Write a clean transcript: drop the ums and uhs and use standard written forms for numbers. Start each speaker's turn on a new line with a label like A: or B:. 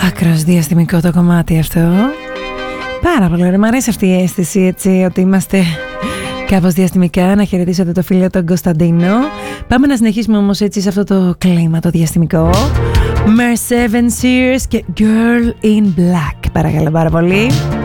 A: Άκρος διαστημικό το κομμάτι αυτό. Πάρα πολύ ωραία. Μ' αρέσει αυτή η αίσθηση, έτσι, ότι είμαστε κάπως διαστημικά. Να χαιρετήσω εδώ το φίλο τον Κωνσταντίνο. Πάμε να συνεχίσουμε όμως έτσι σε αυτό το κλίμα το διαστημικό. Mer 7 Sears και Girl in Black. Παρακαλώ πάρα πολύ.